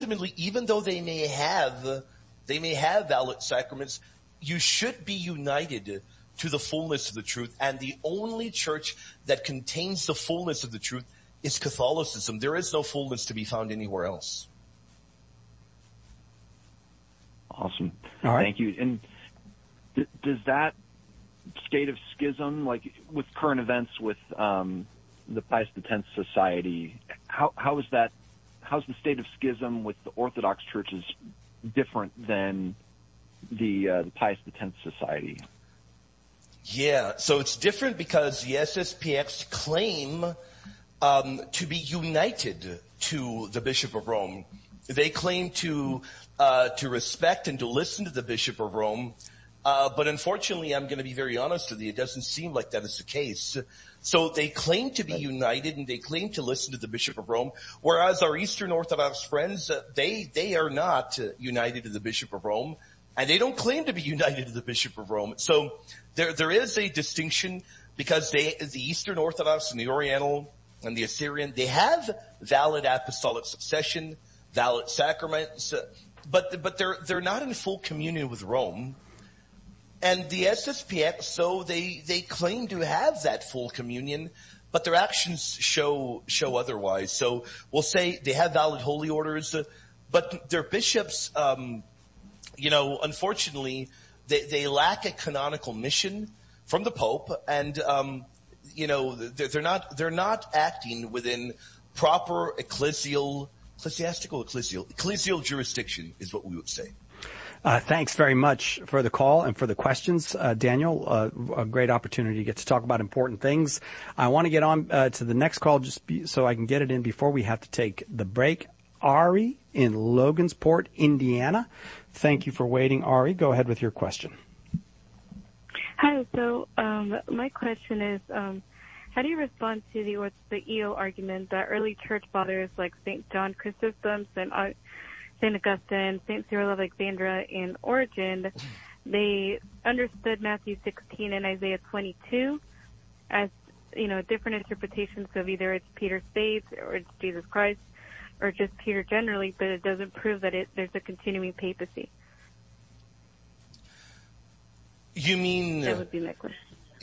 ultimately, even though they may have valid sacraments, you should be united to the fullness of the truth. And the only church that contains the fullness of the truth is Catholicism. There is no fullness to be found anywhere else. Awesome. All right. Thank you. And does that state of schism, like with current events with the Pius X Society, how's the state of schism with the Orthodox churches different than the Pius X Society? Yeah, so it's different because the SSPX claim to be united to the Bishop of Rome. They claim to respect and to listen to the Bishop of Rome, but unfortunately, I'm going to be very honest with you, it doesn't seem like that is the case. So they claim to be united and they claim to listen to the Bishop of Rome, whereas our Eastern Orthodox friends, they are not united to the Bishop of Rome, and they don't claim to be united to the Bishop of Rome. So there is a distinction because the Eastern Orthodox and the Oriental and the Assyrian, they have valid apostolic succession, valid sacraments, but they're not in full communion with Rome. And the SSPX, so they claim to have that full communion, but their actions show otherwise. So we'll say they have valid holy orders, but their bishops, unfortunately, they lack a canonical mission from the Pope, and they're not acting within proper ecclesial jurisdiction, is what we would say. Thanks very much for the call and for the questions, Daniel. A great opportunity to get to talk about important things. I want to get on to the next call so I can get it in before we have to take the break. Ari in Logansport, Indiana. Thank you for waiting, Ari. Go ahead with your question. Hi. So my question is, how do you respond to the EO argument that early church fathers like St. John Chrysostom, St. Augustine, St. Cyril of Alexandria, and Origen, they understood Matthew 16 and Isaiah 22 as, different interpretations of either it's Peter's faith or it's Jesus Christ or just Peter generally, but it doesn't prove that there's a continuing papacy. You mean... That would be my question.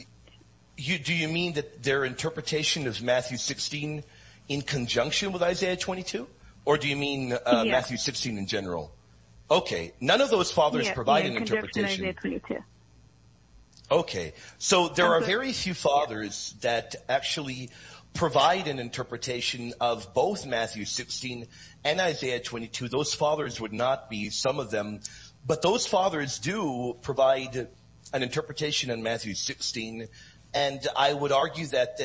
Do you mean that their interpretation of Matthew 16 in conjunction with Isaiah 22? Or do you mean Matthew 16 in general? Okay. None of those fathers provide an interpretation. Isaiah 22. Okay. So there are very few fathers that actually provide an interpretation of both Matthew 16 and Isaiah 22. Those fathers would not be some of them, but those fathers do provide an interpretation in Matthew 16, and I would argue that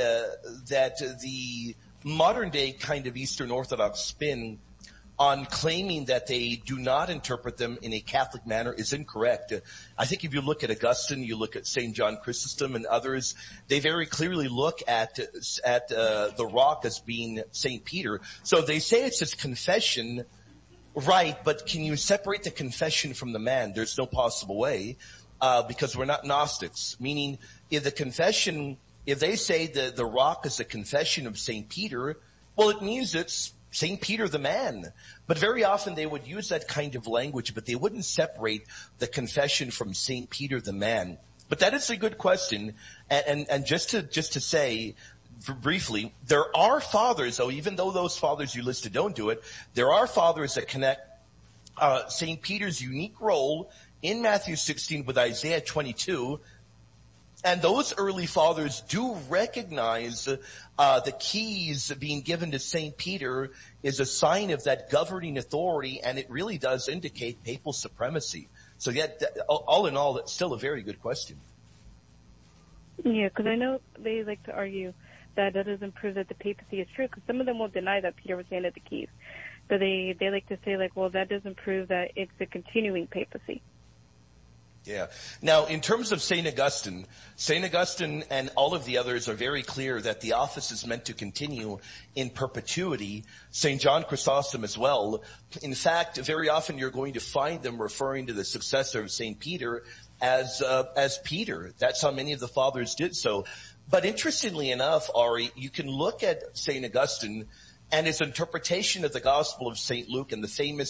the modern day kind of Eastern Orthodox spin on claiming that they do not interpret them in a Catholic manner is incorrect. I think if you look at Augustine, you look at St. John Chrysostom and others, they very clearly look at the rock as being St. Peter. So they say it's his confession, right, but can you separate the confession from the man? There's no possible way, because we're not Gnostics, meaning if they say the rock is a confession of St. Peter, well, it means it's St. Peter the man. But very often they would use that kind of language, but they wouldn't separate the confession from St. Peter the man. But that is a good question. And just to say briefly, there are fathers, though, even though those fathers you listed don't do it, there are fathers that connect St. Peter's unique role in Matthew 16 with Isaiah 22. And those early fathers do recognize the keys being given to St. Peter is a sign of that governing authority, and it really does indicate papal supremacy. So yet, all in all, it's still a very good question. Yeah, because I know they like to argue that doesn't prove that the papacy is true, because some of them will deny that Peter was handed the keys. But they like to say, like, well, that doesn't prove that it's a continuing papacy. Yeah. Now, in terms of St. Augustine and all of the others are very clear that the office is meant to continue in perpetuity. St. John Chrysostom as well. In fact, very often you're going to find them referring to the successor of St. Peter as Peter. That's how many of the fathers did so. But interestingly enough, Ari, you can look at St. Augustine and his interpretation of the Gospel of St. Luke and the famous